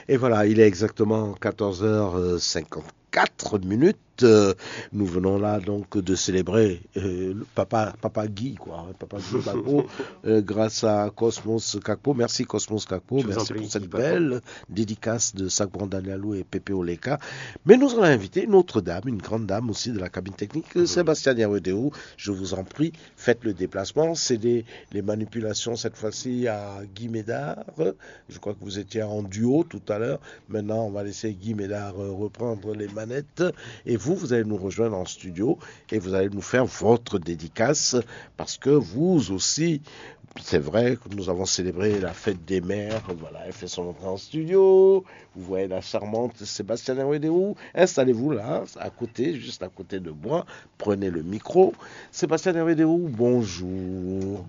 Et voilà, il est exactement 14h54 minutes. Nous venons là donc de célébrer Papa Guy, quoi, Papa Guy Bagbo, grâce à Cosmos Kakpo. Merci Cosmos Kakpo, Je vous en merci pour prie, cette patron. belle dédicace de Sakbon Danielou et Pepe Oleka. Mais nous allons inviter une autre dame, une grande dame aussi de la cabine technique, Mhm. Sébastien Yawedeou. Je vous en prie, faites le déplacement. C'est les manipulations cette fois-ci à Guy Médard. Je crois que vous étiez en duo tout à l'heure. Maintenant, on va laisser Guy Médard reprendre les manettes. Et vous allez nous rejoindre en studio et vous allez nous faire votre dédicace parce que vous aussi, c'est vrai que nous avons célébré la fête des mères. Voilà, elle fait son entrée en studio. Vous voyez la charmante Sébastien Hervédéou. Installez-vous là, à côté, juste à côté de moi. Prenez le micro. Sébastien Hervédéou, bonjour.